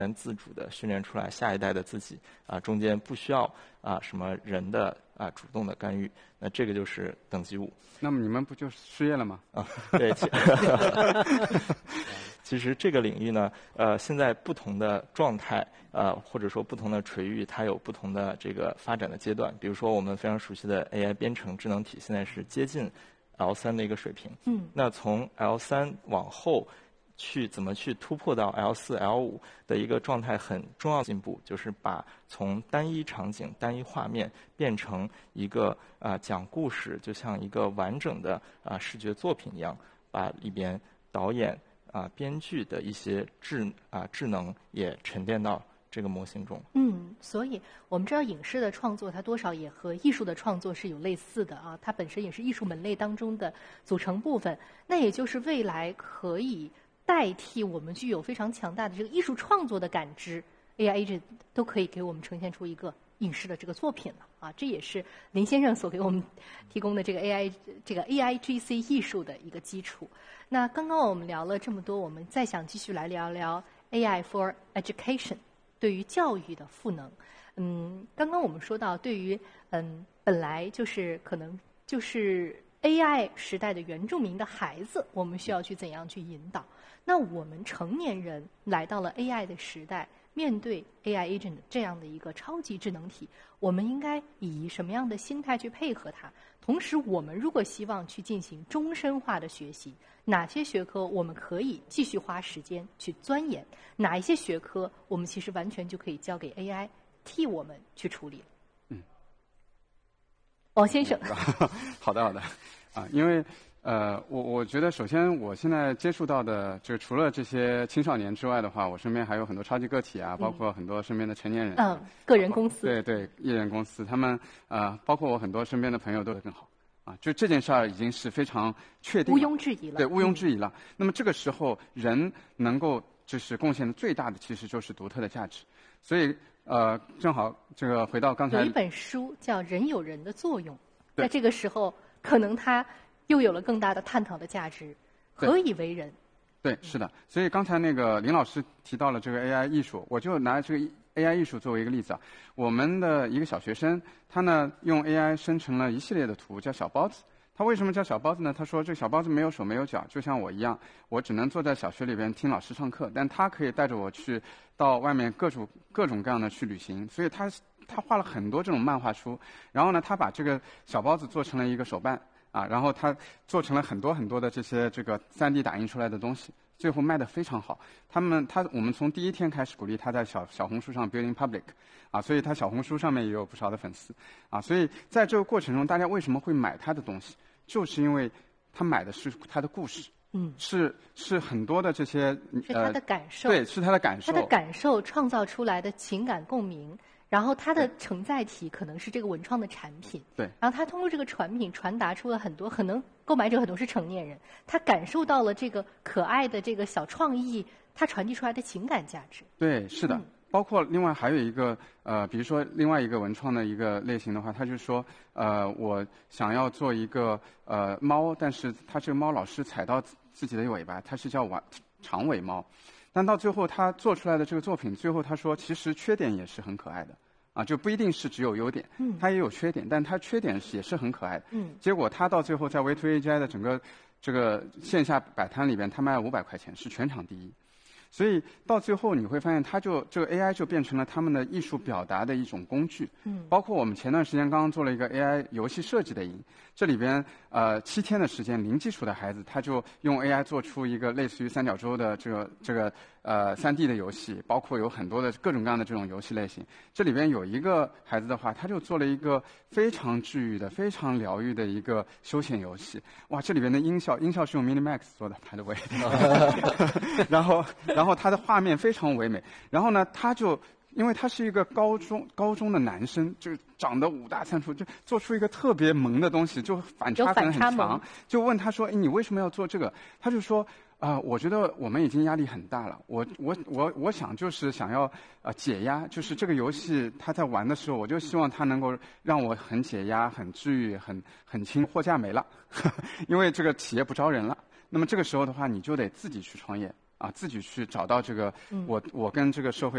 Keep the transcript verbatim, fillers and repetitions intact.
人自主的训练出来下一代的自己啊，中间不需要啊什么人的啊主动的干预，那这个就是等级五。 那么你们不就失业了吗？ 啊，对。其实这个领域呢，呃，现在不同的状态，呃，或者说不同的垂域，它有不同的这个发展的阶段。比如说我们非常熟悉的 A I 编程智能体，现在是接近 L 三的一个水平。 嗯。 那从 L 三往后，去怎么去突破到 L 四、L 五的一个状态，很重要进步，就是把从单一场景、单一画面变成一个啊、呃、讲故事，就像一个完整的啊、呃、视觉作品一样，把里边导演啊、呃、编剧的一些智啊、呃、智能也沉淀到这个模型中。 嗯，所以我们知道影视的创作，它多少也和艺术的创作是有类似的啊，它本身也是艺术门类当中的组成部分。那也就是未来可以代替我们具有非常强大的这个艺术创作的感知 ，A I agent 都可以给我们呈现出一个影视的这个作品了啊！这也是林先生所给我们提供的这个 A I 这个 A I G C 艺术的一个基础。那刚刚我们聊了这么多，我们再想继续来聊聊 A I for Education 对于教育的赋能。嗯，刚刚我们说到，对于嗯本来就是可能就是 A I 时代的原住民的孩子，我们需要去怎样去引导？那我们成年人来到了 A I 的时代，面对 A I agent 这样的一个超级智能体，我们应该以什么样的心态去配合它？同时，我们如果希望去进行终身化的学习，哪些学科我们可以继续花时间去钻研？哪一些学科我们其实完全就可以交给 A I 替我们去处理了？ 嗯， 王先生， 好的好的啊，因为。呃，我我觉得首先我现在接触到的，就除了这些青少年之外的话，我身边还有很多超级个体啊，包括很多身边的成年人， 嗯，个人公司， 对对，艺人公司，他们呃，包括我很多身边的朋友都会更好啊，就这件事儿已经是非常确定， 毋庸置疑了， 对，毋庸置疑了。嗯、那么这个时候，人能够就是贡献的最大的，其实就是独特的价值。所以呃，正好这个回到刚才有一本书叫《人有人的作用》，在这个时候，可能它又有了更大的探讨的价值，何以为人？ 对，是的。所以刚才那个林老师提到了这个 A I 艺术，我就拿这个 A I 艺术作为一个例子啊。我们的一个小学生，他呢用 A I 生成了一系列的图，叫小包子。他为什么叫小包子呢？他说这个小包子没有手没有脚，就像我一样，我只能坐在小学里边听老师上课，但他可以带着我去到外面各种各种各样的去旅行。所以他他画了很多这种漫画书，然后呢，他把这个小包子做成了一个手办。啊，然后他做成了很多很多的这些这个 三 D 打印出来的东西，最后卖得非常好。他们他我们从第一天开始鼓励他在小小红书上 building public， 啊，所以他小红书上面也有不少的粉丝，啊，所以在这个过程中，大家为什么会买他的东西，就是因为他买的是他的故事， 嗯， 是是很多的这些是他的感受， 呃、对，是他的感受， 他的感受创造出来的情感共鸣。然后它的承载体可能是这个文创的产品， 对。 然后他通过这个产品传达出了很多，可能购买者很多是成年人，他感受到了这个可爱的这个小创意，它传递出来的情感价值。 对，是的。 嗯、 包括另外还有一个呃，比如说另外一个文创的一个类型的话，他就说呃，我想要做一个呃猫，但是它这个猫老是踩到自己的尾巴，它是叫短长尾猫。但到最后，他做出来的这个作品，最后他说，其实缺点也是很可爱的，啊，就不一定是只有优点， 嗯， 他也有缺点，但他缺点也是很可爱的， 嗯。 结果他到最后在 V to A G I 的整个这个线下摆摊里边，他卖了五百块钱，是全场第一。所以到最后你会发现，它就这个 A I 就变成了他们的艺术表达的一种工具。 嗯。 包括我们前段时间刚刚做了一个 A I 游戏设计的营，这里边呃七天的时间，零基础的孩子他就用 A I 做出一个类似于三角洲的这个这个呃三 D 的游戏，包括有很多的各种各样的这种游戏类型。这里边有一个孩子的话，他就做了一个非常治愈的、非常疗愈的一个休闲游戏。哇，这里边的音效，音效是用 Minimax 做的，by the way。然后。然后他的画面非常唯美，然后呢，他就因为他是一个高中高中的男生，就长得五大三粗，就做出一个特别萌的东西，就反差感很强。就问他说：“哎，你为什么要做这个？”他就说：“啊、呃，我觉得我们已经压力很大了，我我我我想就是想要呃解压，就是这个游戏他在玩的时候，我就希望他能够让我很解压、很治愈、很很轻。货架没了，因为这个企业不招人了。那么这个时候的话，你就得自己去创业。” 啊，自己去找到这个嗯我我跟这个社会